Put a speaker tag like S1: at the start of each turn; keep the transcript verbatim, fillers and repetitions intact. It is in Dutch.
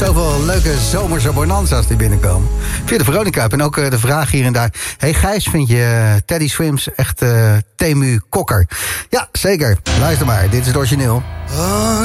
S1: Zoveel leuke zomerse bonanza's die binnenkomen. Via de Veronica en ook uh, de vraag hier en daar. Hey Gijs, vind je uh, Teddy Swims echt uh, Temu Kokker? Ja, zeker. Luister maar, dit is het origineel.